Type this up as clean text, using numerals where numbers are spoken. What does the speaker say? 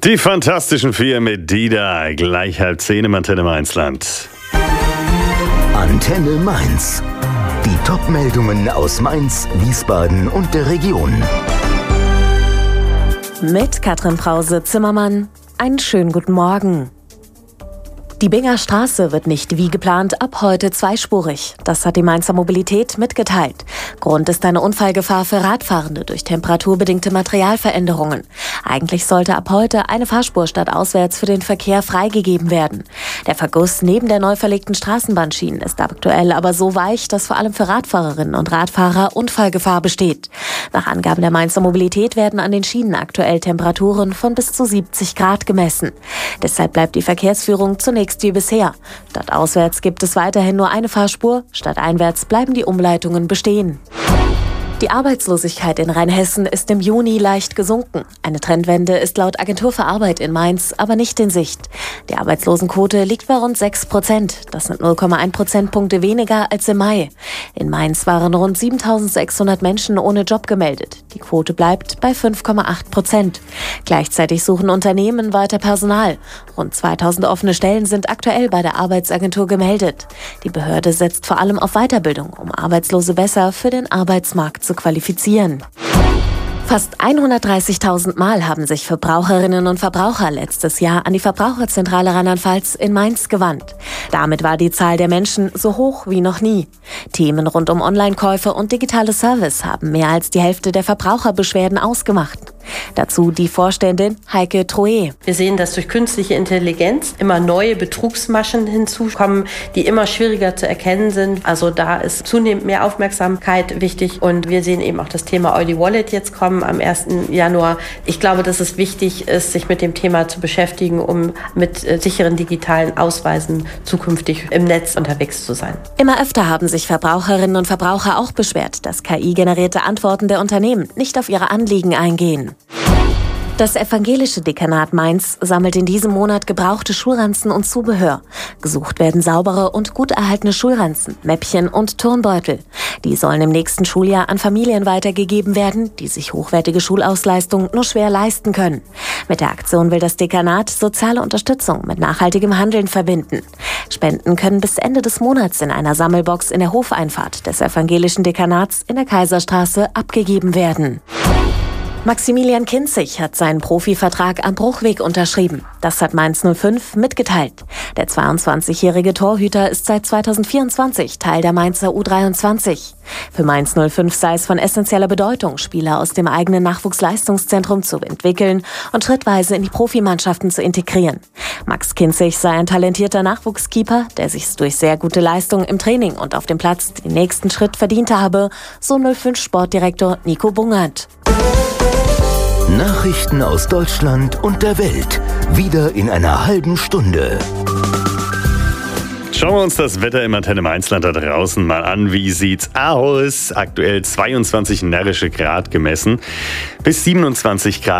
Die Fantastischen Vier mit Dida, gleich 9:30 im Antenne Mainzland. Antenne Mainz. Die Top-Meldungen aus Mainz, Wiesbaden und der Region. Mit Katrin Brause-Zimmermann. Einen schönen guten Morgen. Die Binger Straße wird nicht wie geplant ab heute zweispurig. Das hat die Mainzer Mobilität mitgeteilt. Grund ist eine Unfallgefahr für Radfahrende durch temperaturbedingte Materialveränderungen. Eigentlich sollte ab heute eine Fahrspur stadtauswärts für den Verkehr freigegeben werden. Der Verguss neben der neu verlegten Straßenbahnschienen ist aktuell aber so weich, dass vor allem für Radfahrerinnen und Radfahrer Unfallgefahr besteht. Nach Angaben der Mainzer Mobilität werden an den Schienen aktuell Temperaturen von bis zu 70 Grad gemessen. Deshalb bleibt die Verkehrsführung zunächst wie bisher. Stadtauswärts gibt es weiterhin nur eine Fahrspur, stadteinwärts bleiben die Umleitungen bestehen. Die Arbeitslosigkeit in Rheinhessen ist im Juni leicht gesunken. Eine Trendwende ist laut Agentur für Arbeit in Mainz aber nicht in Sicht. Die Arbeitslosenquote liegt bei rund 6%. Das sind 0,1 Prozentpunkte weniger als im Mai. In Mainz waren rund 7.600 Menschen ohne Job gemeldet. Die Quote bleibt bei 5,8%. Gleichzeitig suchen Unternehmen weiter Personal. Rund 2.000 offene Stellen sind aktuell bei der Arbeitsagentur gemeldet. Die Behörde setzt vor allem auf Weiterbildung, um Arbeitslose besser für den Arbeitsmarkt zu qualifizieren. Fast 130.000 Mal haben sich Verbraucherinnen und Verbraucher letztes Jahr an die Verbraucherzentrale Rheinland-Pfalz in Mainz gewandt. Damit war die Zahl der Menschen so hoch wie noch nie. Themen rund um Online-Käufe und digitale Service haben mehr als die Hälfte der Verbraucherbeschwerden ausgemacht. Dazu die Vorständin Heike Troe. Wir sehen, dass durch künstliche Intelligenz immer neue Betrugsmaschen hinzukommen, die immer schwieriger zu erkennen sind. Also da ist zunehmend mehr Aufmerksamkeit wichtig. Und wir sehen eben auch das Thema Early Wallet jetzt kommen am 1. Januar. Ich glaube, dass es wichtig ist, sich mit dem Thema zu beschäftigen, um mit sicheren digitalen Ausweisen zukünftig im Netz unterwegs zu sein. Immer öfter haben sich Verbraucherinnen und Verbraucher auch beschwert, dass KI-generierte Antworten der Unternehmen nicht auf ihre Anliegen eingehen. Das evangelische Dekanat Mainz sammelt in diesem Monat gebrauchte Schulranzen und Zubehör. Gesucht werden saubere und gut erhaltene Schulranzen, Mäppchen und Turnbeutel. Die sollen im nächsten Schuljahr an Familien weitergegeben werden, die sich hochwertige Schulausleistung nur schwer leisten können. Mit der Aktion will das Dekanat soziale Unterstützung mit nachhaltigem Handeln verbinden. Spenden können bis Ende des Monats in einer Sammelbox in der Hofeinfahrt des evangelischen Dekanats in der Kaiserstraße abgegeben werden. Maximilian Kinzig hat seinen Profivertrag am Bruchweg unterschrieben. Das hat Mainz 05 mitgeteilt. Der 22-jährige Torhüter ist seit 2024 Teil der Mainzer U23. Für Mainz 05 sei es von essentieller Bedeutung, Spieler aus dem eigenen Nachwuchsleistungszentrum zu entwickeln und schrittweise in die Profimannschaften zu integrieren. Max Kinzig sei ein talentierter Nachwuchskeeper, der sich durch sehr gute Leistung im Training und auf dem Platz den nächsten Schritt verdient habe, so 05-Sportdirektor Nico Bungert. Nachrichten aus Deutschland und der Welt. Wieder in einer halben Stunde. Schauen wir uns das Wetter im Antenne Mainzland da draußen mal an. Wie sieht's aus? Aktuell 22 närrische Grad gemessen. Bis 27 Grad.